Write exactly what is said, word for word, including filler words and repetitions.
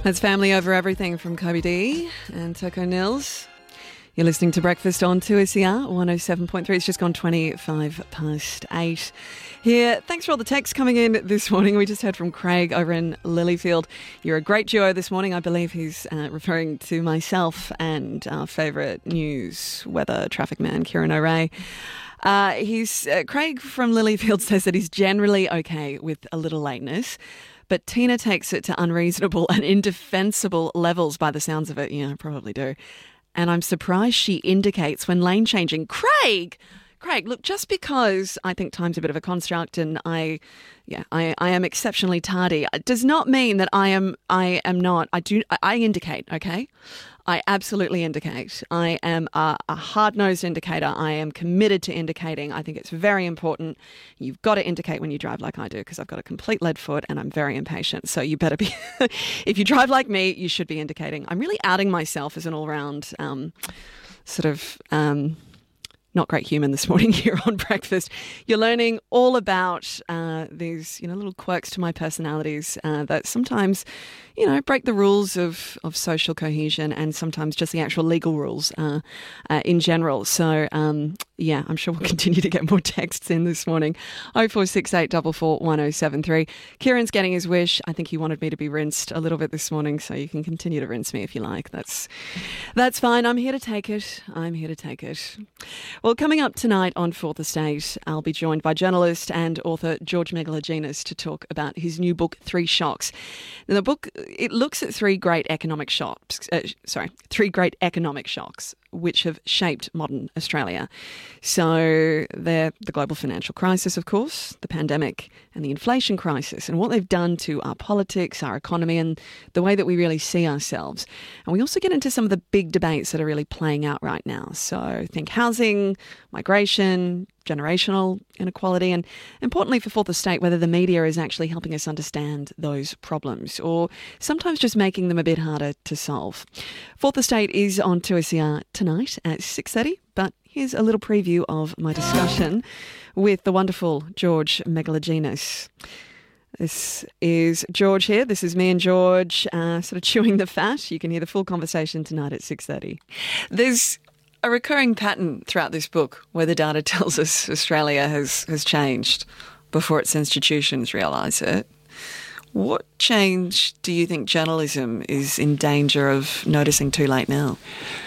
That's Family Over Everything from Kobe D and Toko Nils. You're listening to Breakfast on two S E R one oh seven point three. It's just gone twenty-five past eight here. Thanks for all the texts coming in this morning. We just heard from Craig over in Lilyfield. You're a great duo this morning. I believe he's uh, referring to myself and our favourite news weather traffic man, Kieran O'Reilly. Uh, he's uh, Craig from Lilyfield says that he's generally okay with a little lateness. But Tina takes it to unreasonable and indefensible levels by the sounds of it. Yeah, I probably do. And I'm surprised she indicates when lane changing. Craig! Craig, look, just because I think time's a bit of a construct and I, yeah, I, I am exceptionally tardy, it does not mean that I am, I am not, I do, I indicate, okay? I absolutely indicate. I am a, a hard-nosed indicator. I am committed to indicating. I think it's very important. You've got to indicate when you drive like I do because I've got a complete lead foot and I'm very impatient. So you better be, if you drive like me, you should be indicating. I'm really outing myself as an all-round um, sort of... Um, not great human this morning here on Breakfast. You're learning all about uh, these, you know, little quirks to my personalities uh, that sometimes, you know, break the rules of, of social cohesion and sometimes just the actual legal rules uh, uh, in general. So, um, yeah, I'm sure we'll continue to get more texts in this morning. oh four six eight four four one oh seven three. Kieran's getting his wish. I think he wanted me to be rinsed a little bit this morning, so you can continue to rinse me if you like. That's that's fine. I'm here to take it. I'm here to take it. Well, coming up tonight on Fourth Estate, I'll be joined by journalist and author George Megalogenis to talk about his new book, Three Shocks. Now, the book, it looks at three great economic shocks, uh, sorry, three great economic shocks which have shaped modern Australia. So they're the global financial crisis, of course, the pandemic and the inflation crisis, and what they've done to our politics, our economy, and the way that we really see ourselves. And we also get into some of the big debates that are really playing out right now. So think housing, migration, generational inequality, and importantly for Fourth Estate, whether the media is actually helping us understand those problems or sometimes just making them a bit harder to solve. Fourth Estate is on two S E R tonight at six thirty, but here's a little preview of my discussion with the wonderful George Megalogenis. This is George here. This is me and George uh, sort of chewing the fat. You can hear the full conversation tonight at six thirty. There's a recurring pattern throughout this book where the data tells us Australia has, has changed before its institutions realise it. What change do you think journalism is in danger of noticing too late now?